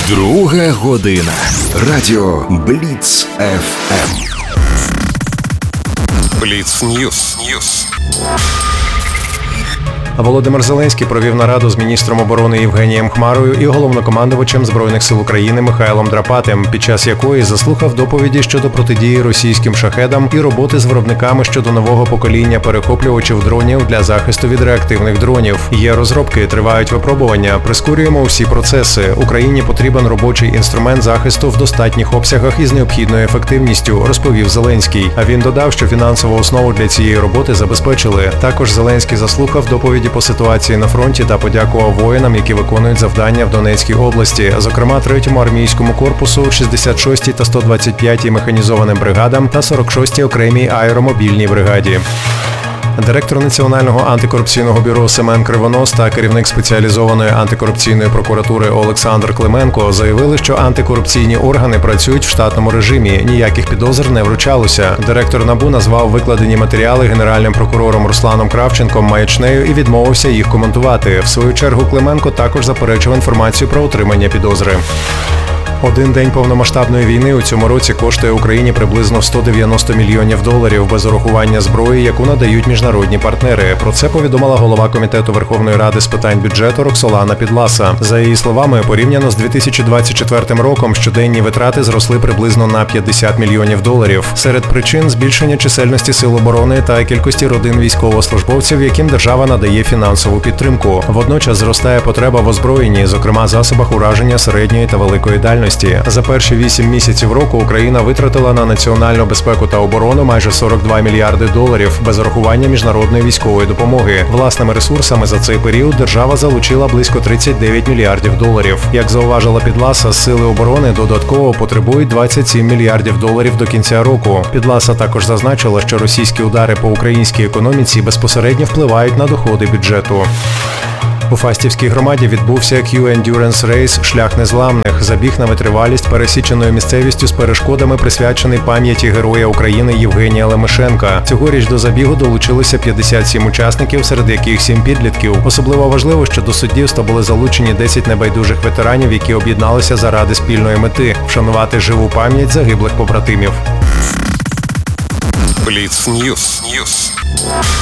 Друга година. Радіо Бліц ФМ. Бліц Ньюс. Володимир Зеленський провів нараду з міністром оборони Євгенієм Хмарою і головнокомандувачем Збройних сил України Михайлом Драпатим, під час якої заслухав доповіді щодо протидії російським шахедам і роботи з виробниками щодо нового покоління перехоплювачів дронів для захисту від реактивних дронів. Є розробки, тривають випробування, прискорюємо усі процеси. Україні потрібен робочий інструмент захисту в достатніх обсягах і з необхідною ефективністю, розповів Зеленський. А він додав, що фінансову основу для цієї роботи забезпечили. Також Зеленський заслухав доповіді по ситуації на фронті та подякував воїнам, які виконують завдання в Донецькій області, зокрема 3-му армійському корпусу, 66-й та 125-й механізованим бригадам та 46-й окремій аеромобільній бригаді. Директор Національного антикорупційного бюро Семен Кривонос та керівник спеціалізованої антикорупційної прокуратури Олександр Клименко заявили, що антикорупційні органи працюють в штатному режимі, ніяких підозр не вручалося. Директор НАБУ назвав викладені матеріали генеральним прокурором Русланом Кравченком маячнею і відмовився їх коментувати. В свою чергу Клименко також заперечив інформацію про отримання підозри. Один день повномасштабної війни у цьому році коштує Україні приблизно $190 мільйонів без урахування зброї, яку надають міжнародні партнери. Про це повідомила голова Комітету Верховної Ради з питань бюджету Роксолана Підласа. За її словами, порівняно з 2024 роком щоденні витрати зросли приблизно на $50 мільйонів. Серед причин – збільшення чисельності сил оборони та кількості родин військовослужбовців, яким держава надає фінансову підтримку. Водночас зростає потреба в озброєнні, зокрема засобах ураження середньої та великої дальності. За перші 8 місяців року Україна витратила на національну безпеку та оборону майже $42 мільярди без урахування міжнародної військової допомоги. Власними ресурсами за цей період держава залучила близько $39 мільярдів. Як зауважила Підласа, сили оборони додатково потребують $27 мільярдів до кінця року. Підласа також зазначила, що російські удари по українській економіці безпосередньо впливають на доходи бюджету. У Фастівській громаді відбувся Q-Endurance Race «Шлях незламних» – забіг на витривалість пересіченою місцевістю з перешкодами, присвячений пам'яті Героя України Євгенія Лемишенка. Цьогоріч до забігу долучилися 57 учасників, серед яких 7 підлітків. Особливо важливо, що до суддівства були залучені 10 небайдужих ветеранів, які об'єдналися заради спільної мети – вшанувати живу пам'ять загиблих побратимів. Бліц Ньюс.